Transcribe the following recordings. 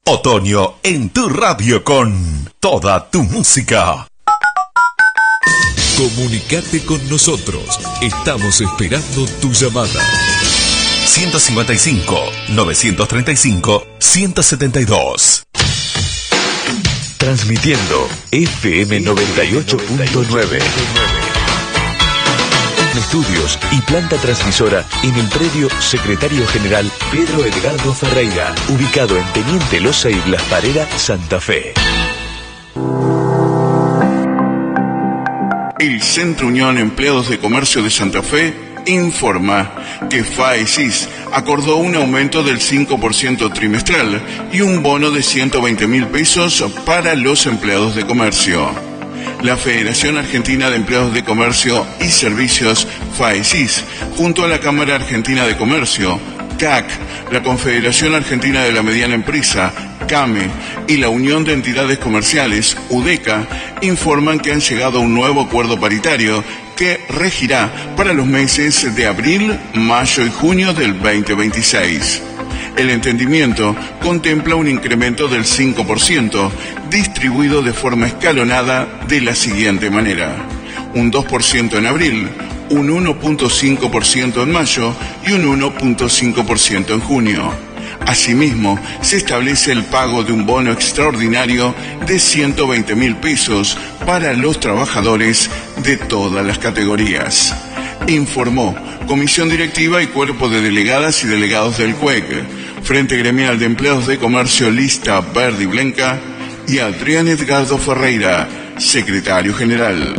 Otoño en tu radio con toda tu música. Comunicate con nosotros. Estamos esperando tu llamada. 155-935-172. Transmitiendo FM 98.9. Estudios y planta transmisora en el predio Secretario General Pedro Edgardo Ferreira, ubicado en Teniente Loza y Blas Parera, Santa Fe. El Centro Unión Empleados de Comercio de Santa Fe informa que FAESIS acordó un aumento del 5% trimestral y un bono de 120.000 pesos para los empleados de comercio. La Federación Argentina de Empleados de Comercio y Servicios, FAESIS, junto a la Cámara Argentina de Comercio, CAC, la Confederación Argentina de la Mediana Empresa, CAME, y la Unión de Entidades Comerciales, UDECA, informan que han llegado a un nuevo acuerdo paritario que regirá para los meses de abril, mayo y junio del 2026. El entendimiento contempla un incremento del 5%, distribuido de forma escalonada de la siguiente manera: un 2% en abril, un 1.5% en mayo y un 1.5% en junio. Asimismo, se establece el pago de un bono extraordinario de 120.000 pesos para los trabajadores de todas las categorías. Informó Comisión Directiva y Cuerpo de Delegadas y Delegados del CUEC, Frente Gremial de Empleados de Comercio Lista Verde y Blanca, y Adrián Edgardo Ferreira, Secretario General.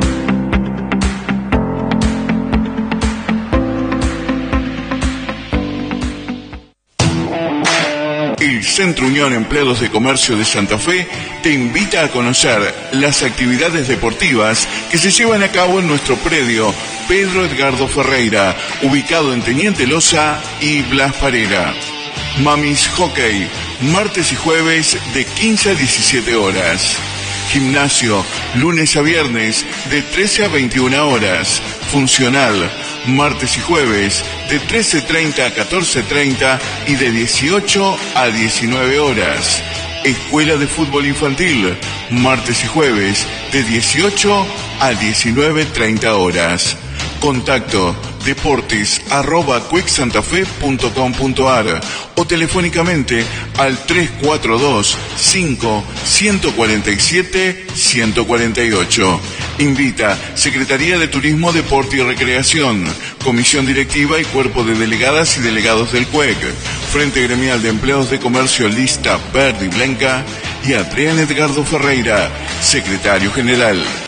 El Centro Unión Empleados de Comercio de Santa Fe te invita a conocer las actividades deportivas que se llevan a cabo en nuestro predio Pedro Edgardo Ferreira, ubicado en Teniente Loza y Blas Parera. Mamis Hockey, martes y jueves de 15 a 17 horas. Gimnasio, lunes a viernes de 13 a 21 horas. Funcional, martes y jueves de 13:30 a 14:30 y de 18 a 19 horas. Escuela de Fútbol Infantil, martes y jueves de 18 a 19:30 horas. Contacto deportes@cuecsantafe.com.ar o telefónicamente al 342-5-147-148. Invita Secretaría de Turismo, Deporte y Recreación, Comisión Directiva y Cuerpo de Delegadas y Delegados del CUEC, Frente Gremial de Empleados de Comercio Lista Verde y Blanca, y Adrián Edgardo Ferreira, Secretario General.